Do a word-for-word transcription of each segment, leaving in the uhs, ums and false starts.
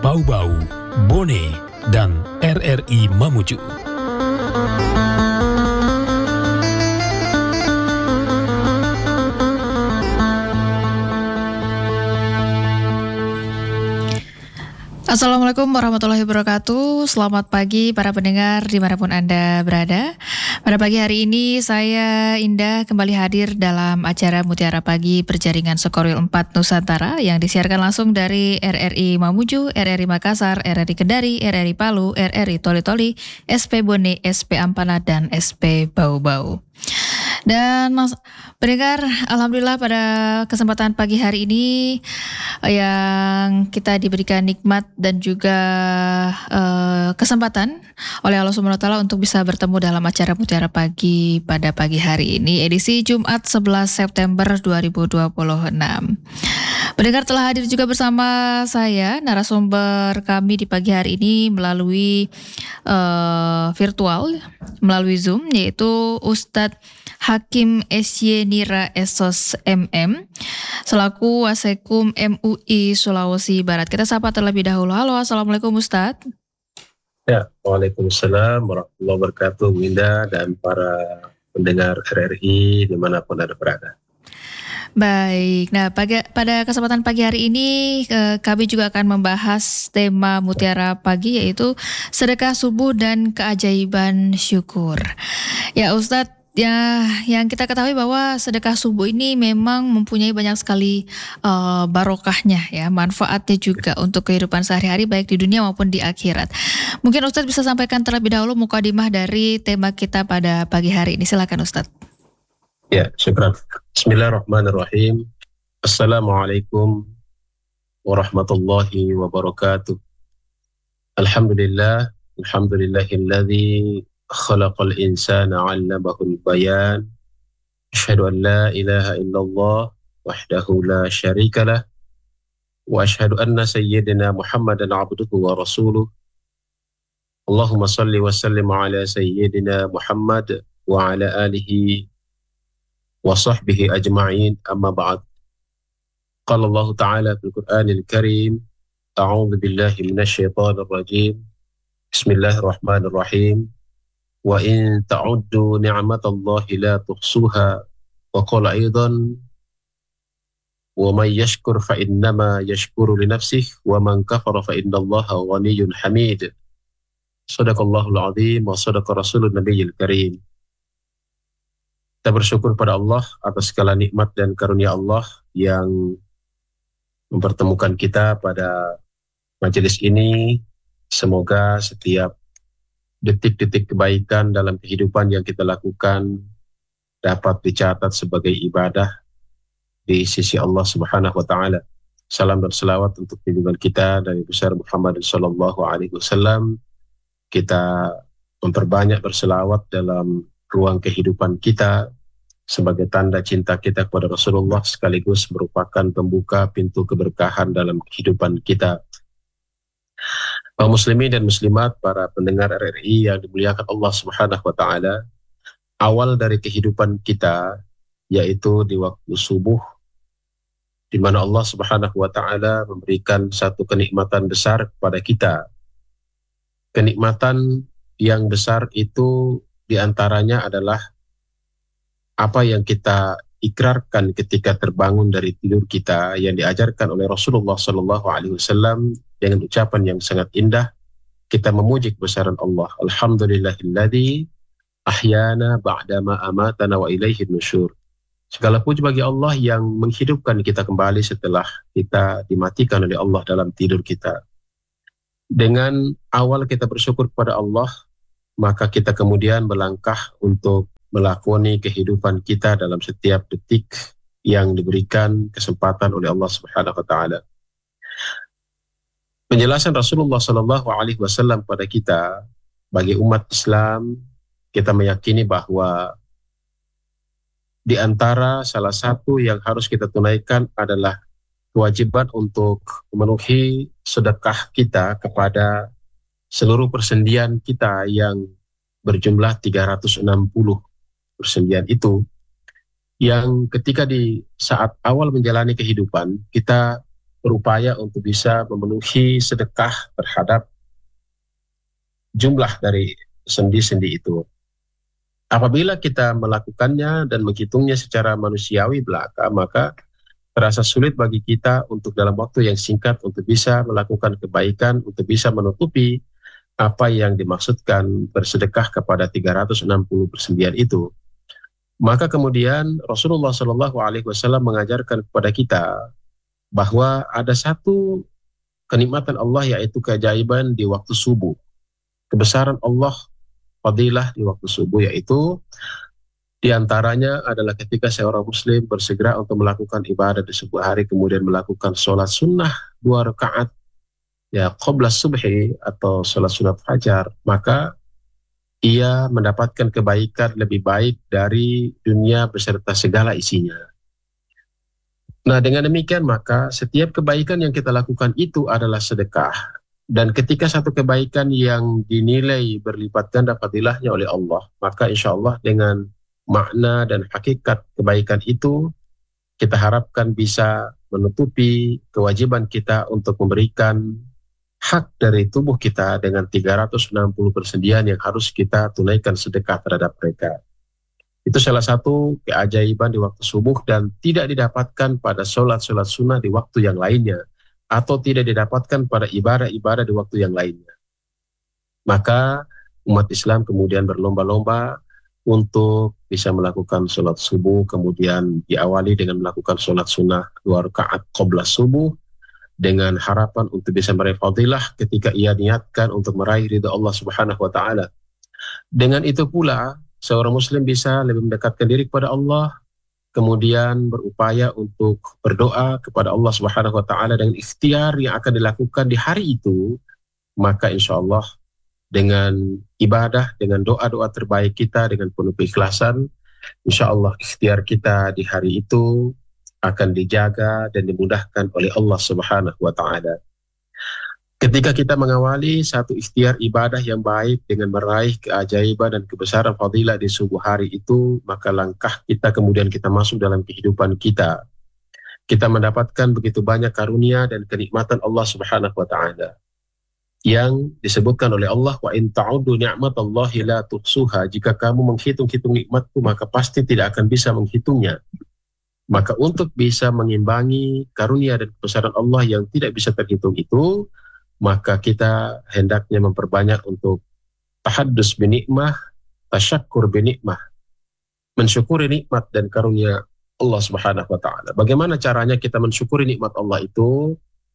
Bau-Bau, Bone, dan R R I Mamuju. Assalamualaikum warahmatullahi wabarakatuh. Selamat pagi para pendengar dimanapun Anda berada. Pada pagi hari ini saya Indah kembali hadir dalam acara Mutiara Pagi Berjaringan Sekorwil empat Nusantara yang disiarkan langsung dari R R I Mamuju, R R I Makassar, R R I Kendari, R R I Palu, R R I Toli-Toli, S P Bone, S P Ampana, dan S P Bau-Bau. Dan pendengar, alhamdulillah pada kesempatan pagi hari ini yang kita diberikan nikmat dan juga uh, kesempatan oleh Allah Subhanahu wa taala untuk bisa bertemu dalam acara Mutiara Pagi pada pagi hari ini, edisi Jumat sebelas September dua ribu dua puluh enam. Pendengar, telah hadir juga bersama saya narasumber kami di pagi hari ini melalui uh, virtual, melalui Zoom, yaitu Ustadz Hakim S Y Nira Esos M M selaku Wasekum M U I Sulawesi Barat. Kita sapa terlebih dahulu. Halo, assalamualaikum Ustadz. Ya, waalaikumsalam warahmatullahi wabarakatuh, Winda dan para pendengar R R I dimanapun Anda berada. Baik, nah pada, pada kesempatan pagi hari ini eh, kami juga akan membahas tema Mutiara Pagi, yaitu sedekah subuh dan keajaiban syukur. Ya Ustadz, ya, yang kita ketahui bahwa sedekah subuh ini memang mempunyai banyak sekali uh, barokahnya, ya, manfaatnya juga untuk kehidupan sehari-hari baik di dunia maupun di akhirat. Mungkin Ustadz bisa sampaikan terlebih dahulu mukadimah dari tema kita pada pagi hari ini. Silakan Ustadz. Ya, syukran. Bismillahirrahmanirrahim. Assalamualaikum warahmatullahi wabarakatuh. Alhamdulillah, alhamdulillahilladzi khalaqal insana 'allamahul bayan. Asyhadu an la ilaha illallah wahdahu la syarikalah wa asyhadu anna sayyidina Muhammadan 'abduhu wa rasuluh. Allahumma shalli wa sallim ala sayyidina Muhammad wa ala alihi wa sahbihi ajma'in, amma ba'd. Qala Allah ta'ala fil Qur'anil Karim, a'udzu billahi minasy syaithanir rajim. Bismillahirrahmanirrahim. Wa in ta'uddu ni'matallahi la tuhsuha, wa qala aidan wa may yashkur fa innama yashkuru li nafsihi wa man kafara fa innallaha ghaniyyun hamid. Shadaqallahul azim wa shadaqa rasulun nabiyil karim. Kita bersyukur pada Allah atas segala nikmat dan karunia Allah yang mempertemukan kita pada majelis ini. Semoga setiap detik-detik kebaikan dalam kehidupan yang kita lakukan dapat dicatat sebagai ibadah di sisi Allah Subhanahu wa taala. Salam dan selawat untuk junjungan kita dari besar Muhammad sallallahu alaihi wasallam. Kita memperbanyak berselawat dalam ruang kehidupan kita sebagai tanda cinta kita kepada Rasulullah, sekaligus merupakan pembuka pintu keberkahan dalam kehidupan kita. Kaum muslimin dan muslimat, para pendengar R R I yang dimuliakan Allah Subhanahu wa taala, awal dari kehidupan kita yaitu di waktu subuh, di mana Allah Subhanahu wa taala memberikan satu kenikmatan besar kepada kita. Kenikmatan yang besar itu diantaranya adalah apa yang kita ikrarkan ketika terbangun dari tidur kita, yang diajarkan oleh Rasulullah Sallallahu Alaihi Wasallam dengan ucapan yang sangat indah. Kita memuji kebesaran Allah. Alhamdulillahilladzi ahyana ba'dama amatana wa ilaihin nusyur. Segala puji bagi Allah yang menghidupkan kita kembali setelah kita dimatikan oleh Allah dalam tidur kita. Dengan awal kita bersyukur kepada Allah, maka kita kemudian melangkah untuk melakoni kehidupan kita dalam setiap detik yang diberikan kesempatan oleh Allah Subhanahu wa taala. Penjelasan Rasulullah sallallahu alaihi wasallam kepada kita bagi umat Islam, kita meyakini bahwa di antara salah satu yang harus kita tunaikan adalah kewajiban untuk memenuhi sedekah kita kepada seluruh persendian kita yang berjumlah tiga ratus enam puluh persendian itu, yang ketika di saat awal menjalani kehidupan kita berupaya untuk bisa memenuhi sedekah terhadap jumlah dari sendi-sendi itu. Apabila kita melakukannya dan menghitungnya secara manusiawi belaka, maka terasa sulit bagi kita untuk dalam waktu yang singkat untuk bisa melakukan kebaikan, untuk bisa menutupi apa yang dimaksudkan bersedekah kepada tiga ratus enam puluh persendian itu. Maka kemudian Rasulullah Shallallahu Alaihi Wasallam mengajarkan kepada kita bahwa ada satu kenikmatan Allah, yaitu keajaiban di waktu subuh. Kebesaran Allah, fadilah di waktu subuh, yaitu diantaranya adalah ketika seorang muslim bersegera untuk melakukan ibadah di sebuah hari, kemudian melakukan sholat sunnah dua rakaat ya qabla subhi atau sholat sunat fajar, maka ia mendapatkan kebaikan lebih baik dari dunia beserta segala isinya. Nah, dengan demikian maka setiap kebaikan yang kita lakukan itu adalah sedekah. Dan ketika satu kebaikan yang dinilai berlipat ganda fadilahnya oleh Allah, maka insya Allah dengan makna dan hakikat kebaikan itu, kita harapkan bisa menutupi kewajiban kita untuk memberikan hak dari tubuh kita dengan tiga ratus enam puluh persendian yang harus kita tunaikan sedekah terhadap mereka. Itu salah satu keajaiban di waktu subuh dan tidak didapatkan pada sholat-sholat sunnah di waktu yang lainnya, atau tidak didapatkan pada ibadah-ibadah di waktu yang lainnya. Maka umat Islam kemudian berlomba-lomba untuk bisa melakukan sholat subuh, kemudian diawali dengan melakukan sholat sunnah dua rakaat qabla subuh, dengan harapan untuk bisa meraih fadilah ketika ia niatkan untuk meraih ridha Allah Subhanahu wa Ta'ala. Dengan itu pula seorang muslim bisa lebih mendekatkan diri kepada Allah, kemudian berupaya untuk berdoa kepada Allah Subhanahu wa Ta'ala dengan ikhtiar yang akan dilakukan di hari itu. Maka insya Allah dengan ibadah, dengan doa-doa terbaik kita, dengan penuh keikhlasan, insya Allah ikhtiar kita di hari itu akan dijaga dan dimudahkan oleh Allah Subhanahu wa Ta'ala. Ketika kita mengawali satu ikhtiar ibadah yang baik dengan meraih keajaiban dan kebesaran fadilah di subuh hari itu, maka langkah kita kemudian kita masuk dalam kehidupan kita. Kita mendapatkan begitu banyak karunia dan kenikmatan Allah Subhanahu wa Ta'ala yang disebutkan oleh Allah, wa in ta'uddu ni'matallahi la tuhsuha. Jika kamu menghitung-hitung nikmatku, maka pasti tidak akan bisa menghitungnya. Maka untuk bisa mengimbangi karunia dan kebesaran Allah yang tidak bisa terhitung itu, maka kita hendaknya memperbanyak untuk tahaddus binikmah, tasyakkur binikmah, mensyukuri nikmat dan karunia Allah Subhanahu wa Ta'ala. Bagaimana caranya kita mensyukuri nikmat Allah itu?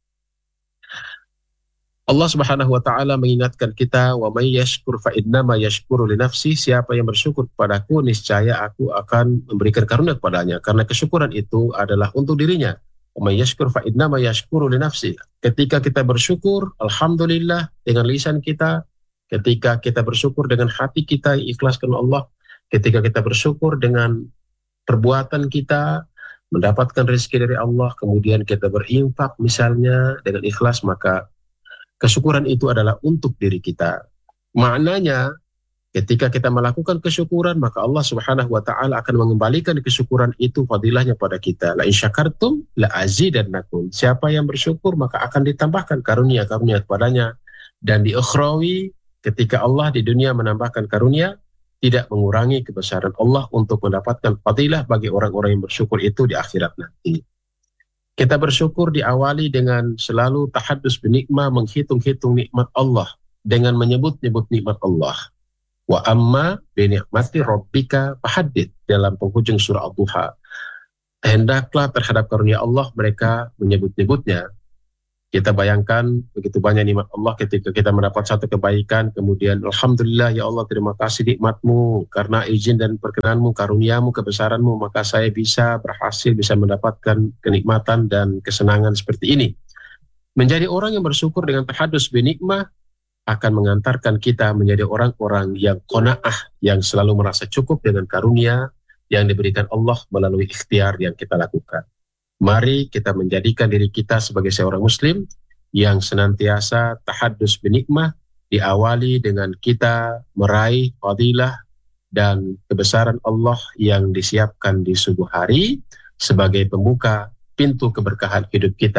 Allah Subhanahu wa Ta'ala mengingatkan kita, wa may yashkur fa innama yashkuru li nafsi. Siapa yang bersyukur kepadaku, niscaya aku akan memberikan karunia kepadanya, karena kesyukuran itu adalah untuk dirinya. Wa may yashkur fa innama yashkuru li nafsi. Ketika kita bersyukur, alhamdulillah dengan lisan kita, ketika kita bersyukur dengan hati kita ikhlaskan Allah, ketika kita bersyukur dengan perbuatan kita, mendapatkan rezeki dari Allah, kemudian kita berinfak misalnya dengan ikhlas, maka kesyukuran itu adalah untuk diri kita. Maknanya ketika kita melakukan kesyukuran, maka Allah Subhanahu wa Ta'ala akan mengembalikan kesyukuran itu fadilahnya pada kita. La in syakartum la azidannakum. Siapa yang bersyukur maka akan ditambahkan karunia-karunia kepadanya. Dan di ukhrawi, ketika Allah di dunia menambahkan karunia, tidak mengurangi kebesaran Allah untuk mendapatkan fadilah bagi orang-orang yang bersyukur itu di akhirat nanti. Kita bersyukur diawali dengan selalu tahaddus binikmah, menghitung-hitung nikmat Allah dengan menyebut-nyebut nikmat Allah. Wa amma binikmati rabbika fahaddits, dalam penghujung surah Ad-Duha. Hendaklah terhadap karunia Allah mereka menyebut-nyebutnya. Kita bayangkan begitu banyak nikmat Allah ketika kita mendapat satu kebaikan, kemudian alhamdulillah ya Allah, terima kasih nikmatmu, karena izin dan perkenanmu, karuniamu, kebesaranmu, maka saya bisa berhasil, bisa mendapatkan kenikmatan dan kesenangan seperti ini. Menjadi orang yang bersyukur dengan tahaddus binikmah akan mengantarkan kita menjadi orang-orang yang qanaah, yang selalu merasa cukup dengan karunia yang diberikan Allah melalui ikhtiar yang kita lakukan. Mari kita menjadikan diri kita sebagai seorang muslim yang senantiasa tahaddus binikmah, diawali dengan kita meraih fadilah dan kebesaran Allah yang disiapkan di subuh hari sebagai pembuka pintu keberkahan hidup kita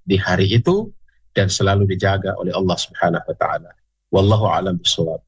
di hari itu dan selalu dijaga oleh Allah Subhanahu wa taala. Wallahu a'lam bishawab.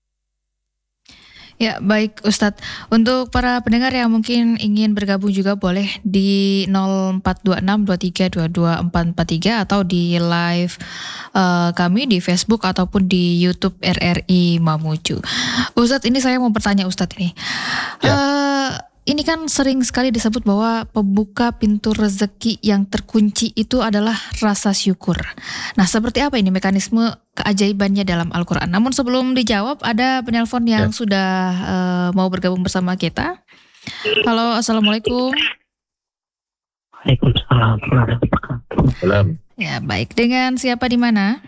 Ya, baik Ustadz. Untuk para pendengar yang mungkin ingin bergabung juga boleh di nol empat dua enam dua tiga dua dua empat empat tiga atau di live uh, kami di Facebook ataupun di YouTube R R I Mamuju. Ustadz, ini saya mau bertanya Ustadz ini. Ya. Uh, ini kan sering sekali disebut bahwa pembuka pintu rezeki yang terkunci itu adalah rasa syukur. Nah, seperti apa ini mekanisme keajaibannya dalam Al-Quran? Namun sebelum dijawab, ada penelpon yang Ya. sudah uh, mau bergabung bersama kita. Halo, Assalamualaikum. Waalaikumsalam warahmatullahi wabarakatuh. Salam. Ya, baik. Dengan siapa di mana?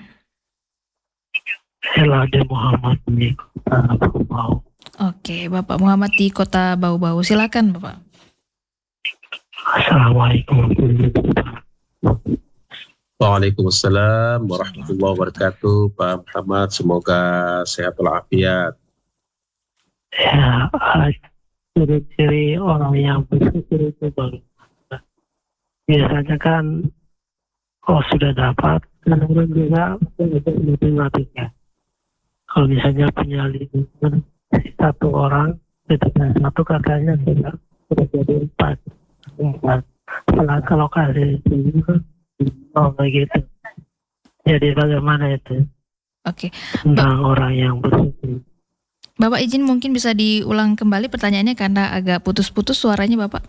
Elade Muhammad di Kota Bau. Oke, Bapak Muhammad di Kota Bau-Bau. Silakan, Bapak. Assalamualaikum warahmatullahi wabarakatuh. Waalaikumsalam warahmatullahi wabarakatuh. Pak Muhammad, semoga sehat walafiat. Ya, ah, ciri-ciri orang yang bersyukur itu baru. Biasanya kan, kalau sudah dapat, kadang-kadang juga untuk menikmatinya. Kalau misalnya punya lingkungan satu orang, ketika satu katanya tidak sudah jadi empat. Empat. Kalau kalau kasih itu kan, oh begitu. Jadi bagaimana itu Oke, tentang orang yang bersyukur? Bapak izin mungkin bisa diulang kembali pertanyaannya karena agak putus-putus suaranya, Bapak.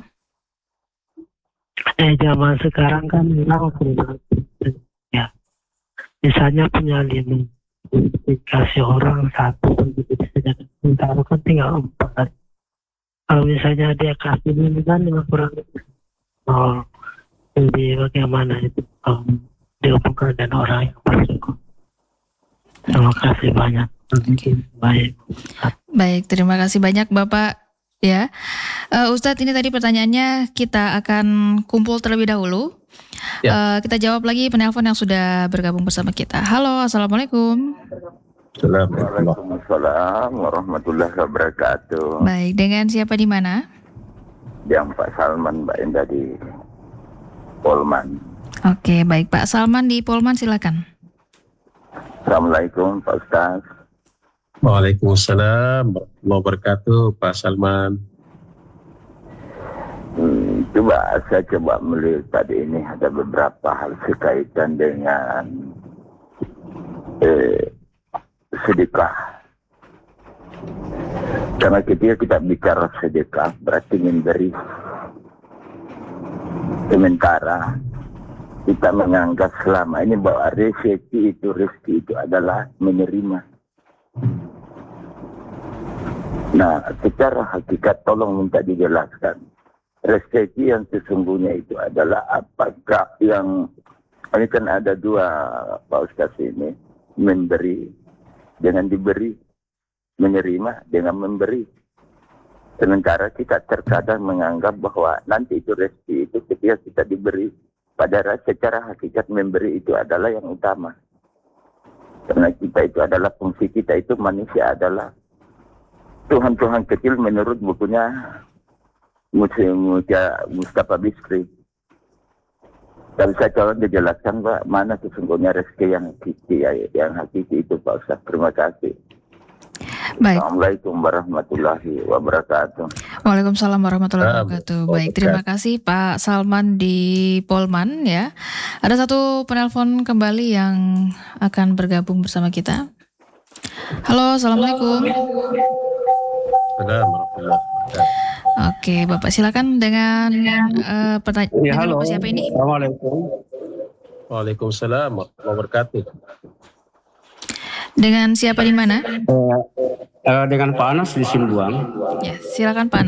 Eh, zaman sekarang kan memang sudah ya. Misalnya punya lima, dikasih orang satu begitu saja. Sementara kan tinggal empat. Kalau misalnya dia kasih lima kan lima kurang nol. Jadi bagaimana itu um, dihubungkan dengan orang yang bersyukur? Terima kasih banyak. Baik. Baik, terima kasih banyak Bapak. Ya, uh, Ustadz, ini tadi pertanyaannya kita akan kumpul terlebih dahulu. Ya. Uh, kita jawab lagi penelpon yang sudah bergabung bersama kita. Halo, Assalamualaikum. Waalaikumsalam warahmatullahi wabarakatuh. Baik, dengan siapa di mana? Yang Pak Salman, Mbak Indah di Polman. Oke, baik Pak Salman di Polman, silakan. Assalamualaikum Pak Ustaz. Waalaikumsalam warahmatullahi wabarakatuh, Pak Salman. Hmm, coba saya coba melihat tadi ini ada beberapa hal sekaitan dengan eh, sedekah. Karena ketika kita bicara sedekah berarti memberi. Sementara kita menganggap selama ini bahwa rezeki itu rezeki itu adalah menerima. Nah, secara hakikat tolong minta dijelaskan. Rezeki yang sesungguhnya itu adalah apakah yang, ini kan ada dua Pak Ustaz ini, memberi dengan diberi, menerima dengan memberi. Sementara kita terkadang menganggap bahwa nanti itu rezeki itu ketika kita diberi. Padahal secara hakikat memberi itu adalah yang utama. Karena kita itu adalah fungsi kita itu manusia adalah Tuhan-Tuhan kecil menurut bukunya Mustafa Bisri. Tapi saya coba dijelaskan Pak, mana sesungguhnya rezeki yang hakiki, yang hakiki itu Pak Ustaz. Terima kasih. Baik. Assalamualaikum warahmatullahi wabarakatuh. Waalaikumsalam warahmatullahi wabarakatuh. Baik, terima kasih Pak Salman di Polman ya. Ada satu penelpon kembali yang akan bergabung bersama kita. Halo, Assalamualaikum. Assalamualaikum warahmatullahi wabarakatuh. Oke, Bapak silakan dengan uh, pertanyaan. Ya, halo. Bapak siapa ini? Assalamualaikum. Waalaikumsalam warahmatullahi wabarakatuh. Dengan siapa di mana? Eh, eh, dengan Pak Anas di Simbuang. Ya, silakan Pak